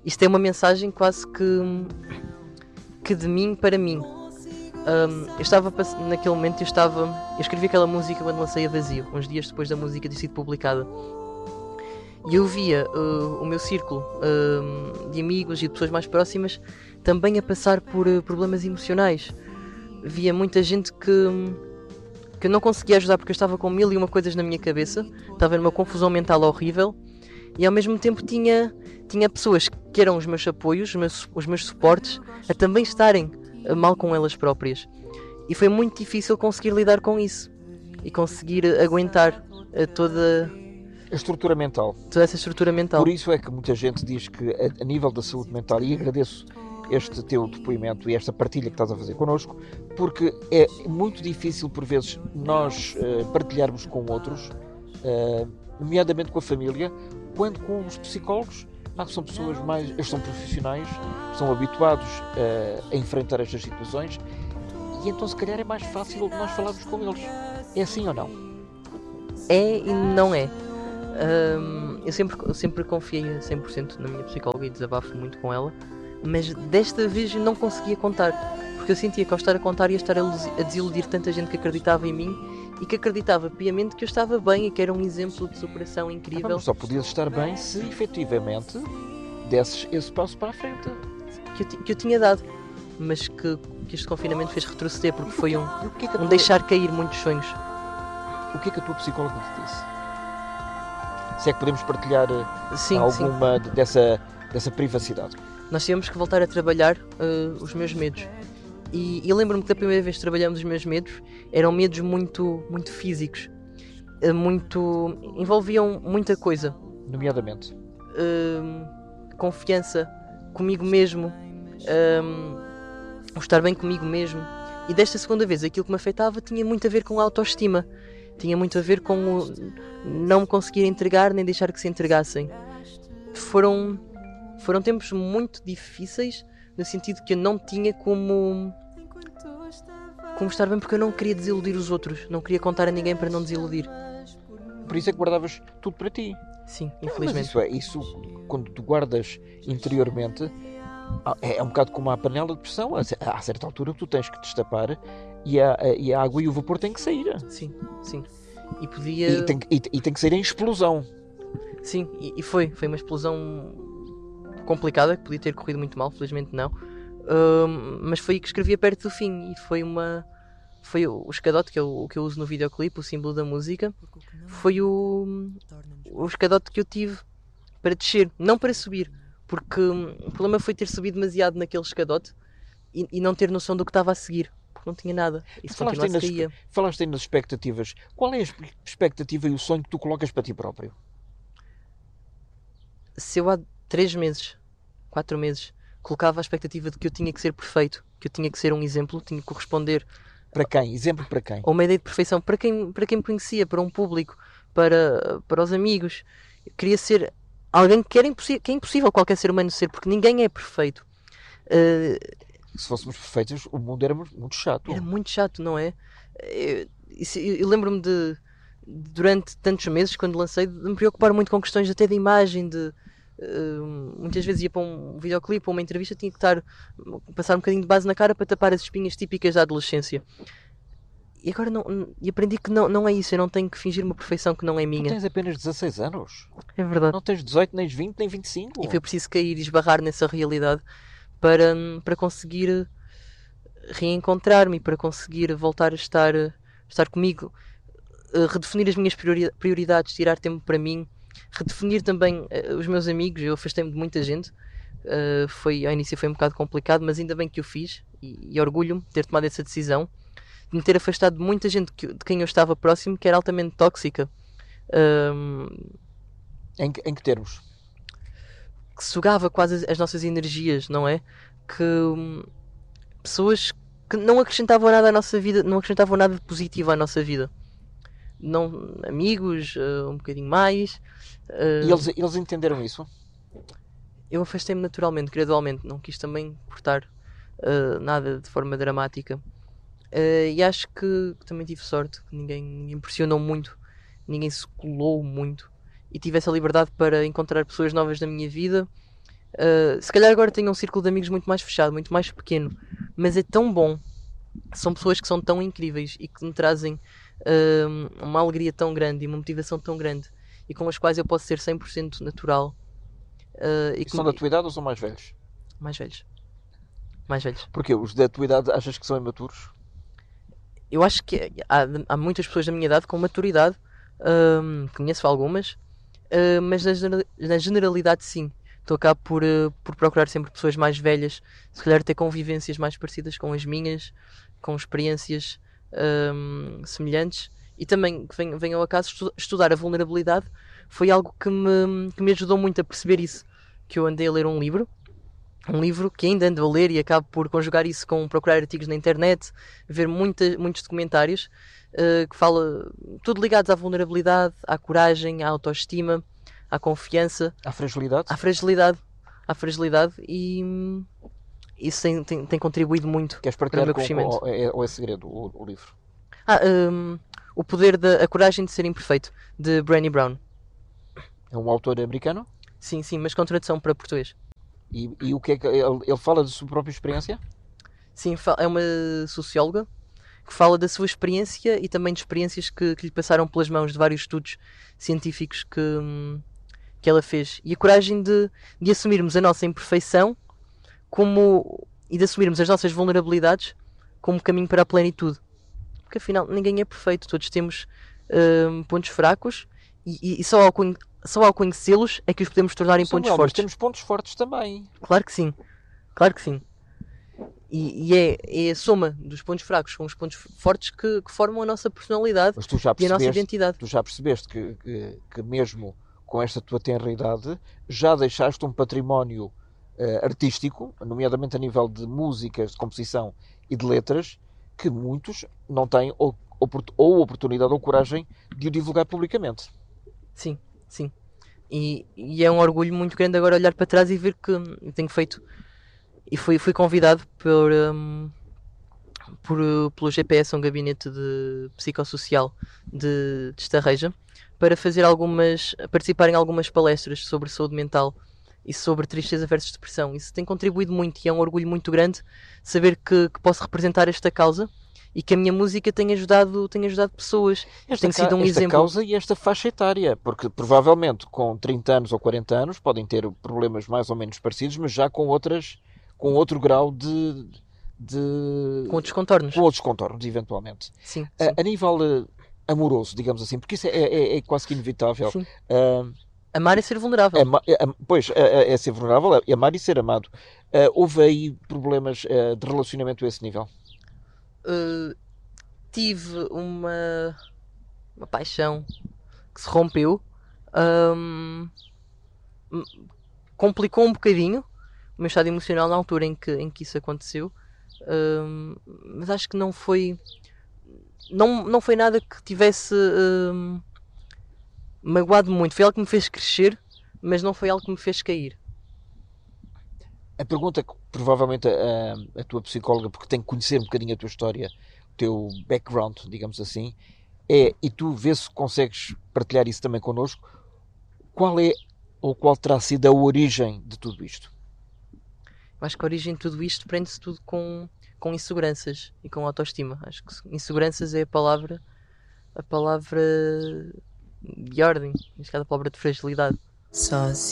isto é uma mensagem quase que de mim para mim. Eu estava naquele momento eu escrevi aquela música quando lancei a Vazio, uns dias depois da música ter sido publicada, e eu via o meu círculo de amigos e de pessoas mais próximas também a passar por problemas emocionais. Via muita gente que eu não conseguia ajudar porque eu estava com 1001 coisas na minha cabeça, estava numa confusão mental horrível, e ao mesmo tempo tinha pessoas que eram os meus apoios, os meus suportes, a também estarem mal com elas próprias. E foi muito difícil conseguir lidar com isso e conseguir aguentar toda A estrutura mental. essa estrutura mental. Por isso é que muita gente diz que a nível da saúde mental, e agradeço este teu depoimento e esta partilha que estás a fazer connosco, porque é muito difícil por vezes nós partilharmos com outros, nomeadamente com a família, quando com os psicólogos são pessoas eles são profissionais, são habituados a enfrentar estas situações, e então se calhar é mais fácil nós falarmos com eles. É assim ou não? É e não é. Eu sempre confiei a 100% na minha psicóloga e desabafo muito com ela, mas desta vez eu não conseguia contar, porque eu sentia que ao estar a contar ia estar a desiludir tanta gente que acreditava em mim e que acreditava piamente que eu estava bem e que era um exemplo de superação incrível. Mas só podias estar bem se efetivamente desses esse passo para a frente. Que eu tinha dado, mas que este confinamento fez retroceder, porque foi um tua... deixar cair muitos sonhos. O que é que a tua psicóloga te disse? Se é que podemos partilhar alguma dessa privacidade. Nós tínhamos que voltar a trabalhar os meus medos. E lembro-me que da primeira vez que trabalhamos os meus medos, eram medos muito, muito físicos. Envolviam muita coisa. Nomeadamente? Confiança comigo mesmo. O estar bem comigo mesmo. E desta segunda vez, aquilo que me afetava tinha muito a ver com a autoestima. Tinha muito a ver com o não me conseguir entregar nem deixar que se entregassem. Foram tempos muito difíceis, no sentido que eu não tinha como estar bem, porque eu não queria desiludir os outros, não queria contar a ninguém para não desiludir. Por isso é que guardavas tudo para ti. Sim, infelizmente. Mas isso quando tu guardas interiormente, é um bocado como a panela de pressão. A certa altura tu tens que destapar e a água e o vapor têm que sair. Sim. E tem que sair em explosão. Sim, e foi uma explosão complicada, que podia ter corrido muito mal, felizmente não. Mas foi aí que escrevia perto do fim, e foi o escadote que eu uso no videoclipe, o símbolo da música. Foi o escadote que eu tive para descer, não para subir, porque o problema foi ter subido demasiado naquele escadote e não ter noção do que estava a seguir, porque não tinha nada. E se continuasse, caía. Falaste aí nas expectativas. Qual é a expectativa e o sonho que tu colocas para ti próprio? Se eu há 3 meses, 4 meses, colocava a expectativa de que eu tinha que ser perfeito, que eu tinha que ser um exemplo, tinha que corresponder... Para quem? Exemplo para quem? A uma ideia de perfeição, para quem me conhecia, para um público, para os amigos. Eu queria ser alguém que é impossível qualquer ser humano ser, porque ninguém é perfeito. Se fôssemos perfeitos, o mundo era muito chato. Era muito chato, não é? Eu lembro-me durante tantos meses, quando lancei, de me preocupar muito com questões até de imagem, muitas vezes ia para um videoclipe ou uma entrevista, tinha que passar um bocadinho de base na cara para tapar as espinhas típicas da adolescência. E agora aprendi que não é isso. Eu não tenho que fingir uma perfeição que não é minha. Tu tens apenas 16 anos. É verdade. Não tens 18, nem 20, nem 25. E foi preciso cair e esbarrar nessa realidade para conseguir reencontrar-me e para conseguir voltar a estar comigo, redefinir as minhas prioridades, tirar tempo para mim, redefinir também os meus amigos. Eu afastei-me de muita gente, ao início foi um bocado complicado, mas ainda bem que o fiz, e orgulho-me de ter tomado essa decisão, de me ter afastado de muita gente de quem eu estava próximo, que era altamente tóxica. Em que termos? Que sugava quase as nossas energias, não é? Que pessoas que não acrescentavam nada à nossa vida, não acrescentavam nada de positivo à nossa vida. Não, amigos, um bocadinho mais. E eles entenderam isso? Eu afastei-me naturalmente, gradualmente. Não quis também cortar nada de forma dramática. E acho que também tive sorte, que ninguém pressionou muito, ninguém se colou muito, e tive essa liberdade para encontrar pessoas novas na minha vida, Se calhar agora tenho um círculo de amigos muito mais fechado, muito mais pequeno, mas é tão bom. São pessoas que são tão incríveis e que me trazem uma alegria tão grande e uma motivação tão grande e com as quais eu posso ser 100% natural. E são da tua idade ou são mais velhos? Mais velhos. Mais velhos. Porque os da tua idade achas que são imaturos? Eu acho que há muitas pessoas da minha idade com maturidade, conheço algumas, mas na generalidade sim. Estou cá por procurar sempre pessoas mais velhas, se calhar ter convivências mais parecidas com as minhas, com experiências semelhantes, e também que venham a caso estudar a vulnerabilidade foi algo que me ajudou muito a perceber isso, que eu andei a ler um livro que ainda ando a ler e acabo por conjugar isso com procurar artigos na internet, ver muitos documentários que fala tudo ligados à vulnerabilidade, à coragem, à autoestima, à confiança, à fragilidade, à fragilidade, e isso tem contribuído muito. Queres partilhar para o meu crescimento. Ou é segredo o livro? O poder a coragem de ser imperfeito, de Brené Brown. É um autor americano? Sim, mas com tradução para português. E o que é que ele fala da sua própria experiência? Sim, é uma socióloga que fala da sua experiência e também de experiências que lhe passaram pelas mãos de vários estudos científicos que ela fez. E a coragem de assumirmos a nossa imperfeição e de assumirmos as nossas vulnerabilidades como caminho para a plenitude. Porque afinal ninguém é perfeito, todos temos pontos fracos e só ao conhecê-los é que os podemos tornar em pontos fortes. Mas temos pontos fortes também. Claro que sim. E é a soma dos pontos fracos com os pontos fortes que formam a nossa personalidade e a nossa identidade. Tu já percebeste que mesmo com esta tua tenra idade já deixaste um património artístico, nomeadamente a nível de músicas, de composição e de letras, que muitos não têm ou oportunidade ou coragem de o divulgar publicamente. Sim. E é um orgulho muito grande agora olhar para trás e ver que eu tenho feito. E fui convidado pelo GPS, um gabinete de psicossocial de Estarreja, para participar em algumas palestras sobre saúde mental e sobre tristeza versus depressão. Isso tem contribuído muito e é um orgulho muito grande saber que posso representar esta causa e que a minha música tem ajudado pessoas. Tem sido um exemplo. Esta causa e esta faixa etária, porque provavelmente com 30 anos ou 40 anos podem ter problemas mais ou menos parecidos, mas já com outro grau de com outros contornos. Com outros contornos, eventualmente. Sim. A nível amoroso, digamos assim, porque isso é quase que inevitável. Sim. Amar é ser vulnerável. Pois, é ser vulnerável, é amar e ser amado. Houve aí problemas de relacionamento a esse nível? Tive uma paixão que se rompeu. Complicou um bocadinho o meu estado emocional na altura em que isso aconteceu. Mas acho que não foi nada que tivesse magoado muito. Foi algo que me fez crescer, mas não foi algo que me fez cair. A pergunta que provavelmente a tua psicóloga, porque tem que conhecer um bocadinho a tua história, o teu background, digamos assim, e tu vês se consegues partilhar isso também connosco, qual qual terá sido a origem de tudo isto? Eu acho que a origem de tudo isto prende-se tudo com inseguranças e com autoestima. Acho que inseguranças é a palavra de ordem, neste caso a palavra de fragilidade. Sozinho.